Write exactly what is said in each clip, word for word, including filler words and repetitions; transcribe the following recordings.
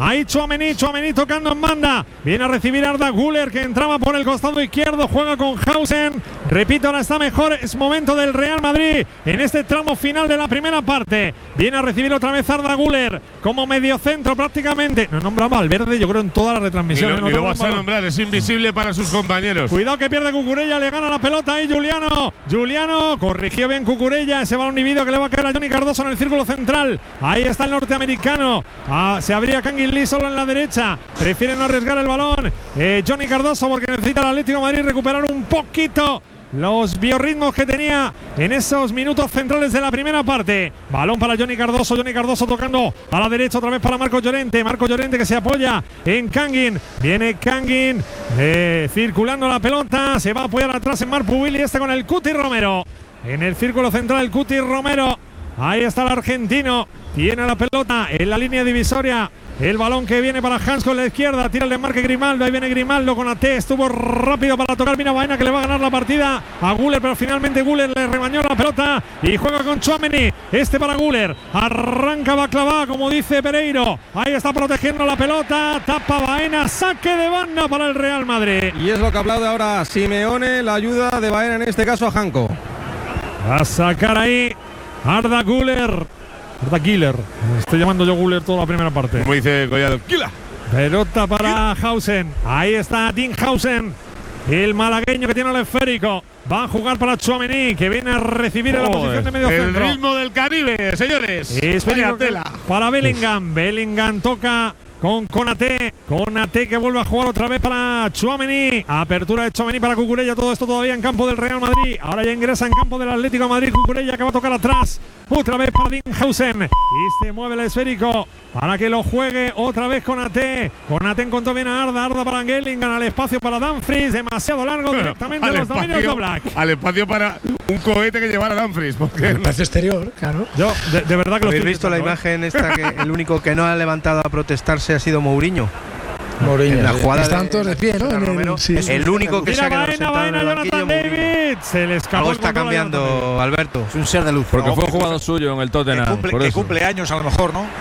Ahí Tchouaméni, Tchouaméni tocando en banda. Viene a recibir Arda Güler, que entraba por el costado izquierdo. Juega con Hausen. Repito, ahora está mejor. Es momento del Real Madrid en este tramo final de la primera parte. Viene a recibir otra vez Arda Güler como mediocentro prácticamente. No nombraba al verde, yo creo, en toda la retransmisión. Y lo, no y lo vas a nombrar, es invisible para sus compañeros. Cuidado que pierde Cucurella, le gana la pelota ahí Juliano. Juliano corrigió bien Cucurella. Ese balón dividido que le va a caer a Johnny Cardoso en el círculo central. Ahí está el norteamericano. Ah, se abría Kangin Lee solo en la derecha. Prefiere no arriesgar el balón. Eh, Johnny Cardoso porque necesita el Atlético de Madrid recuperar un poquito los biorritmos que tenía en esos minutos centrales de la primera parte. Balón para Johnny Cardoso. Johnny Cardoso tocando a la derecha otra vez para Marco Llorente. Marco Llorente que se apoya en Kangin. Viene Kangin eh, circulando la pelota. Se va a apoyar atrás en Marpubil y este con el Cuti Romero. En el círculo central el Cuti Romero. Ahí está el argentino. Tiene la pelota en la línea divisoria. El balón que viene para Hans con la izquierda. Tira el desmarque Grimaldo. Ahí viene Grimaldo con A T. Estuvo rápido para tocar. Mira Baena que le va a ganar la partida a Güler. Pero finalmente Güler le rebañó la pelota. Y juega con Tchouaméni. Este para Güler. Arranca Baklava, como dice Pereiro. Ahí está protegiendo la pelota. Tapa Baena. Saque de banda para el Real Madrid. Y es lo que ha hablado ahora Simeone. La ayuda de Baena en este caso a Janko. Va a sacar ahí Arda Güler. Arda Güler. Estoy llamando yo Güler toda la primera parte. Como dice Collado. ¡Kila! Pelota para Hausen. Ahí está Dean Hausen. El malagueño que tiene el esférico. Va a jugar para Tchouaméni, que viene a recibir en la posición de medio el centro. El ritmo del Caribe, señores. Esférico para Bellingham. Bellingham toca con Konaté. Konaté que vuelve a jugar otra vez para Tchouaméni. Apertura de Tchouaméni para Cucurella. Todo esto todavía en campo del Real Madrid. Ahora ya ingresa en campo del Atlético de Madrid. Cucurella que va a tocar atrás. Otra vez para Dinghausen. Y se mueve el esférico para que lo juegue otra vez Konaté. Konaté encontró bien a Arda. Arda para Bellingham. Al espacio para Dumfries. Demasiado largo directamente a los dominios de Oblak. Al espacio para un cohete que llevara Dumfries. Porque el espacio exterior, claro. Yo, de, de verdad que lo ¿Habéis visto la imagen esta que el único que no ha levantado a protestarse ha sido Mourinho? Mourinho. En la jugada Están todos de pie, ¿no? En el, sí, el, el único que se ha quedado sentado en el banquillo. David. Se le escapó. Algo está cambiando, Alberto. Es un ser de luz. Porque no, fue un jugador suyo en el Tottenham. Que cumple, por que cumple años a lo mejor, ¿no?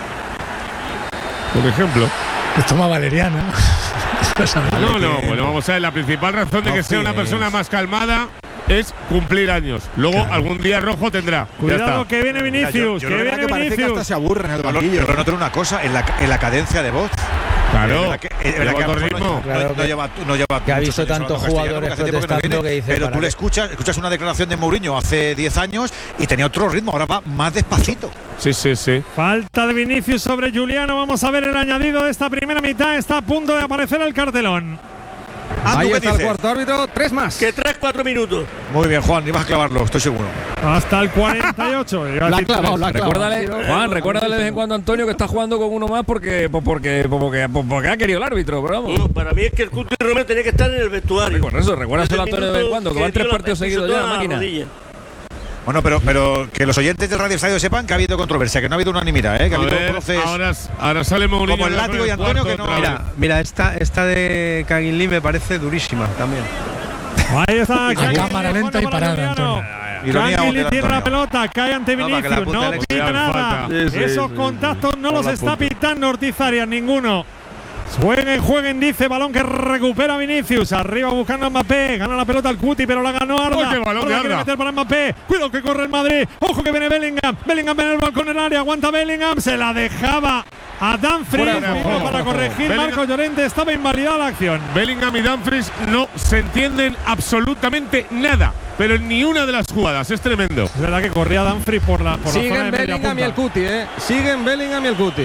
Por ejemplo. Que toma valeriana. No, no, bueno, vamos a ver. La principal razón de que sea una persona más calmada es cumplir años. Luego claro. algún día rojo tendrá. Cuidado que viene Vinicius. Yo, yo que viene que parece Vinicius. que hasta se aburre en el banquillo. Pero no tiene una cosa, en la, en la cadencia de voz. Claro, que, que, que no, no, claro no, no lleva, no lleva que ha visto tantos jugadores protestando que, no que dice. Pero tú le escuchas, escuchas una declaración de Mourinho hace diez años y tenía otro ritmo, ahora va más despacito. Sí, sí, sí. Falta de Vinicius sobre Juliano. Vamos a ver el añadido de esta primera mitad. Está a punto de aparecer el cartelón. Ahí está el cuarto árbitro, tres más. Que tres, cuatro minutos. Muy bien, Juan, ibas a clavarlo, estoy seguro. Hasta el cuarenta y ocho. la ha clavado, la ha clavado. Recuérdale, Juan, recuérdale de vez en cuando a Antonio que está jugando con uno más porque porque, porque, porque ha querido el árbitro, pero vamos. No, para mí es que el Cuti Romero tenía que estar en el vestuario. Por eso, recuérdaselo a Antonio de vez en cuando, que van tres partidos seguidos ya, máquina. Bueno, pero, pero que los oyentes del Radio Estadio sepan que ha habido controversia, que no ha habido unanimidad, ¿eh? Que ha habido ver, proces. Ahora, ahora sale Mourinho. Como el látigo y Antonio, que no. Mira, mira esta, esta de Kangin Lee me parece durísima también. Ahí está. A cámara lenta y parada, Antonio. Kangin Lee tiene la pelota, cae ante Vinicius, no, no pita nada. Sí, sí, Esos sí, contactos sí. no los está pitando Ortiz Arias, ninguno. Jueguen, jueguen, dice, balón que recupera Vinicius. Arriba buscando a Mbappé. Gana la pelota al Cuti, pero la ganó Arda. ¡Oh, qué balón de Arda! Quiere meter para Mbappé. Cuidado que corre el Madrid. Ojo que viene Bellingham. Bellingham viene el balcón en el área. Aguanta Bellingham. Se la dejaba a Dumfries. Para corregir Bellingham. Marco Llorente. Estaba invalidada la acción. Bellingham y Dumfries no se entienden absolutamente nada. Pero en ni una de las jugadas. Es tremendo. Es verdad que corría Dumfries por la, por Siguen la zona de Bellingham y el Cuti, ¿eh? Siguen Bellingham y el Cuti.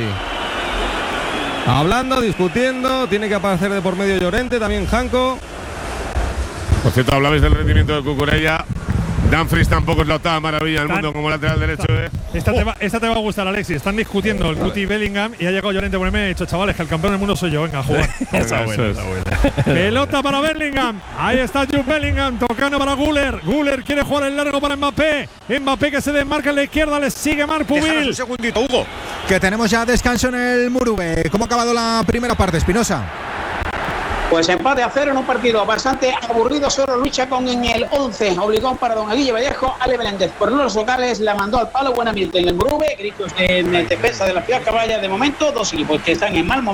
Hablando, discutiendo, tiene que aparecer de por medio Llorente, también Janko. Por cierto, hablabais del rendimiento de Cucurella. Dumfries tampoco es la octava maravilla del mundo como lateral derecho. ¿eh? Esta, te va, esta te va a gustar, Alexis. Están discutiendo el Cuti y Bellingham y ha llegado Llorente por el medio y ha dicho, chavales, que el campeón del mundo soy yo. Venga, a jugar. Esa buena, esa buena. Pelota para Bellingham. Ahí está Jude Bellingham tocando para Güler. Güler quiere jugar el largo para Mbappé. Mbappé que se desmarca en la izquierda. Le sigue Marpubil. Un segundito, Hugo. Que tenemos ya descanso en el Murube. ¿Cómo ha acabado la primera parte, Espinosa? Pues empate a cero en un partido bastante aburrido. Solo lucha con en el once. Obligó para don Aguille Vallejo. Ale Beléndez por los locales la mandó al palo. Buen ambiente en el Murube. Gritos en defensa de la Ciudad Caballa. De momento, dos equipos que están en mal momento.